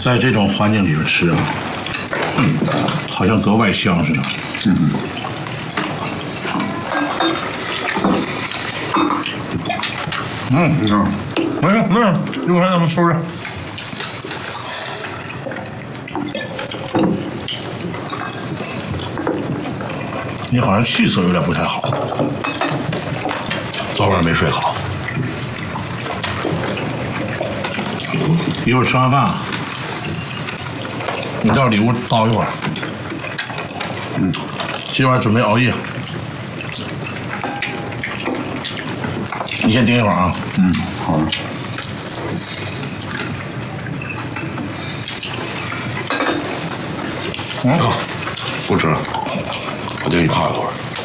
在这种环境里边吃啊，好像格外香似的。没事，没事，一会儿咱们收拾。你好像气色有点不太好，昨晚没睡好。一会儿吃完饭，你到里屋倒一会儿。今晚准备熬夜，你先盯一会儿啊。 好的。 不吃了，我进去靠一会儿。